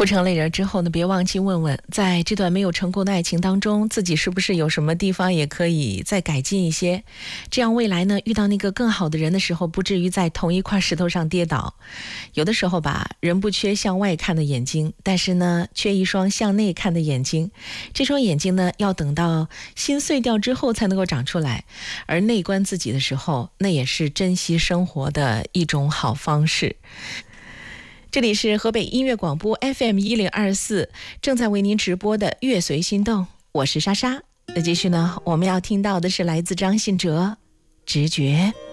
哭成泪人之后呢，别忘记问问，在这段没有成功的爱情当中，自己是不是有什么地方也可以再改进一些，这样未来呢，遇到那个更好的人的时候，不至于在同一块石头上跌倒。有的时候吧，人不缺向外看的眼睛，但是呢，缺一双向内看的眼睛。这双眼睛呢，要等到心碎掉之后才能够长出来，而内观自己的时候，那也是珍惜生活的一种好方式。这里是河北音乐广播 FM1024， 正在为您直播的乐随心动，我是莎莎。那继续呢，我们要听到的是来自张信哲《直觉》。